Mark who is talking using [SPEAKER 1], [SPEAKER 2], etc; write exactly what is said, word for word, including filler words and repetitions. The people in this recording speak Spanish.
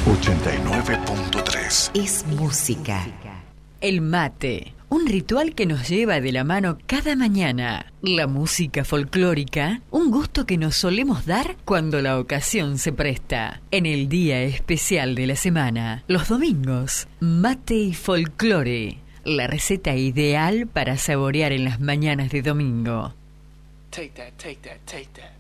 [SPEAKER 1] ochenta y nueve punto tres
[SPEAKER 2] Es música. El mate, un ritual que nos lleva de la mano cada mañana. La música folclórica, un gusto que nos solemos dar cuando la ocasión se presta. En el día especial de la semana, los domingos, mate y folclore, la receta ideal para saborear en las mañanas de domingo.
[SPEAKER 3] Take that, take that, take that.